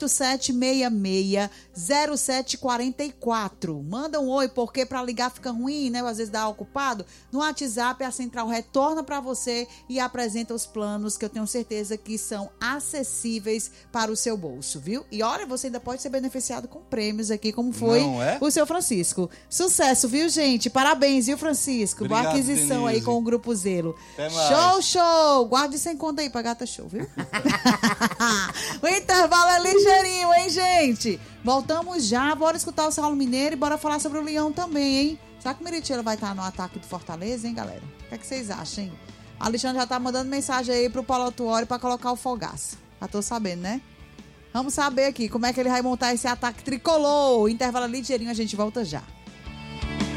987660744. Manda um oi, porque para ligar fica ruim, né? Às vezes dá ocupado. No WhatsApp, a central retorna para você e apresenta os planos que eu tenho certeza que são acessíveis para o seu bolso, viu? E olha, você ainda pode ser beneficiado com prêmios aqui, como foi o seu Francisco. Sucesso, viu, gente? Parabéns, viu, Francisco? Obrigado, boa aquisição Denise. aí com o Grupo Zelo. Até mais. Show! Guarde sem conta aí pra Gata Show, viu? O intervalo é ligeirinho, hein, gente? Voltamos já, bora escutar o Saulo Mineiro e bora falar sobre o Leão também, hein? Será que o Meritiela vai estar no ataque do Fortaleza, hein, galera? O que vocês acham, hein? A Alexandre já tá mandando mensagem aí pro Paulo Autuori pra colocar o Fogaça. Já tô sabendo, né? Vamos saber aqui como é que ele vai montar esse ataque tricolor. O intervalo é ligeirinho, a gente volta já.